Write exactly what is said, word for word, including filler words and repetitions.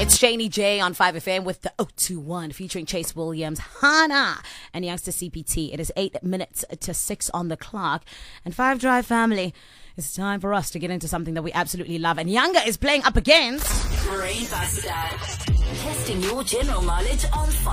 It's Shani J on five F M with the oh two one featuring Chase Williams, Hana, and youngster C P T. It is eight minutes to six on the clock. And Five Drive family, it's time for us to get into something that we absolutely love. And Yanga is playing up against Brainbuster. Testing your general knowledge on five.